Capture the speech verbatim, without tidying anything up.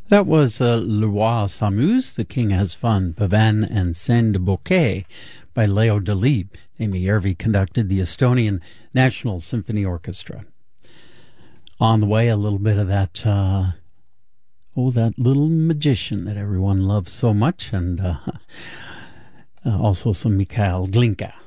That was uh, Le Roi s'amuse, The King Has Fun, Pavan and Scène de Bouquet by Leo Delibes. Amy Järvi conducted the Estonian National Symphony Orchestra. On the way, a little bit of that, uh, oh, that little magician that everyone loves so much, and uh, uh, also some Mikhail Glinka.